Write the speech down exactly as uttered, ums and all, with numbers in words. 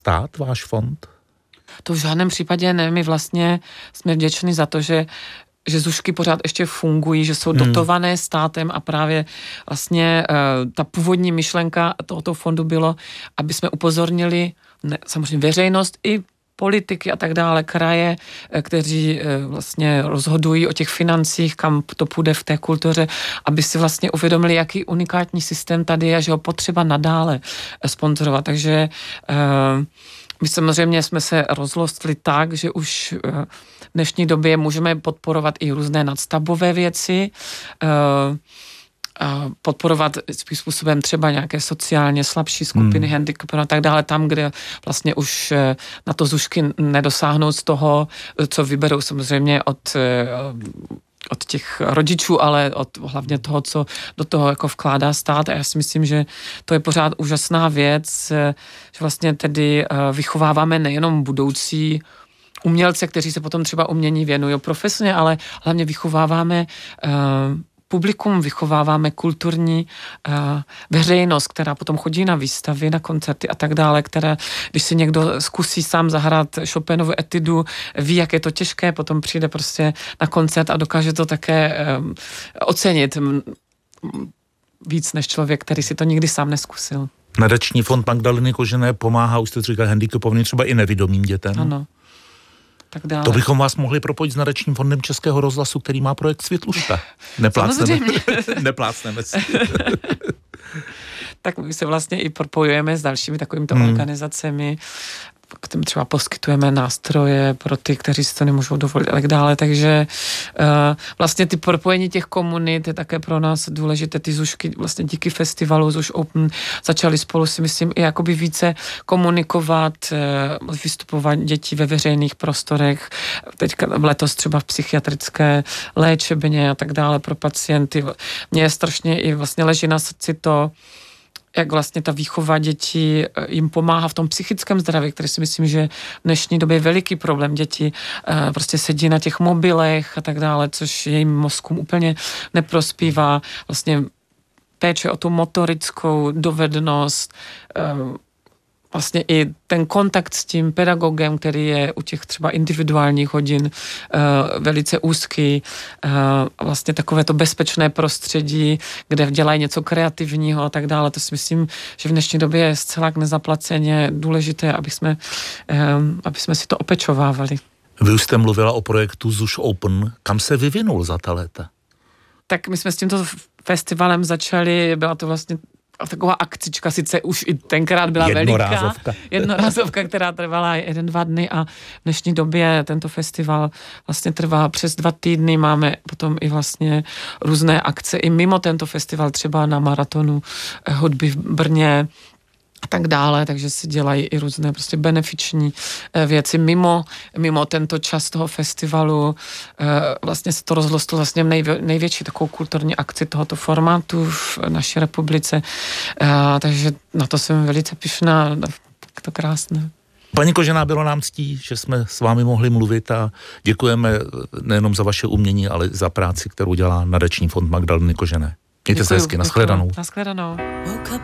stát, váš fond? To v žádném případě ne. My vlastně jsme vděční za to, že že ZUŠky pořád ještě fungují, že jsou dotované hmm. státem a právě vlastně uh, ta původní myšlenka tohoto fondu bylo, aby jsme upozornili ne, samozřejmě veřejnost i politiky a tak dále, kraje, kteří vlastně rozhodují o těch financích, kam to půjde v té kultuře, aby si vlastně uvědomili, jaký unikátní systém tady je, že ho potřeba nadále sponzorovat. Takže uh, my samozřejmě jsme se rozlostli tak, že už v dnešní době můžeme podporovat i různé nadstavbové věci, podporovat svým způsobem třeba nějaké sociálně slabší skupiny, hmm. handicapů a tak dále, tam, kde vlastně už na to ZUŠky nedosáhnou z toho, co vyberou samozřejmě od od těch rodičů, ale od hlavně toho, co do toho jako vkládá stát. A já si myslím, že to je pořád úžasná věc, že vlastně tedy vychováváme nejenom budoucí umělce, kteří se potom třeba umění věnují profesně, ale hlavně vychováváme publikum, vychováváme kulturní uh, veřejnost, která potom chodí na výstavy, na koncerty a tak dále, která, když si někdo zkusí sám zahrát Chopinovu etidu, ví, jak je to těžké, potom přijde prostě na koncert a dokáže to také um, ocenit m, víc než člověk, který si to nikdy sám neskusil. Nadační fond Magdaleny Kožené pomáhá, už jste říkal, handicapovaným, třeba i nevidomým dětem. Ano. Tak dále. To bychom vás mohli propojit s nadačním fondem Českého rozhlasu, který má projekt Světluška. Neplácneme. Neplácneme si. Tak my se vlastně i propojujeme s dalšími takovýmito hmm. organizacemi, kterým třeba poskytujeme nástroje pro ty, kteří si to nemůžou dovolit a tak dále, takže uh, vlastně ty propojení těch komunit je také pro nás důležité. Ty ZUŠky vlastně díky festivalu ZUŠ Open začaly spolu, si myslím, i jakoby více komunikovat, uh, vystupovat děti ve veřejných prostorech, teďka letos třeba v psychiatrické léčebně a tak dále pro pacienty. Mně je strašně i vlastně leží na srdci to, jak vlastně ta výchova dětí jim pomáhá v tom psychickém zdraví, který si myslím, že v dnešní době je veliký problém. Děti prostě sedí na těch mobilech a tak dále, což jejím mozkům úplně neprospívá. Vlastně péče o tu motorickou dovednost, vlastně i ten kontakt s tím pedagogem, který je u těch třeba individuálních hodin uh, velice úzký, uh, vlastně takové to bezpečné prostředí, kde dělají něco kreativního a tak dále. To si myslím, že v dnešní době je zcela k nezaplaceně důležité, aby jsme, um, aby jsme si to opečovávali. Vy už jste mluvila o projektu ZUŠ Open. Kam se vyvinul za ta léta? Tak my jsme s tímto festivalem začali, byla to vlastně taková akcička, sice už i tenkrát byla veliká. Jednorázovka, která trvala jeden, dva dny a v dnešní době tento festival vlastně trvá přes dva týdny. Máme potom i vlastně různé akce i mimo tento festival, třeba na maratonu hudby v Brně a tak dále, takže si dělají i různé prostě benefiční věci mimo, mimo tento čas toho festivalu. Vlastně se to rozrostlo vlastně nejvě, největší takovou kulturní akci tohoto formátu v naší republice, takže na to jsem velice pyšná, to krásné. Paní Kožená, bylo nám ctí, že jsme s vámi mohli mluvit a děkujeme nejenom za vaše umění, ale za práci, kterou dělá nadační fond Magdaleny Kožené. Mějte se hezky, nashledanou. Nashledanou.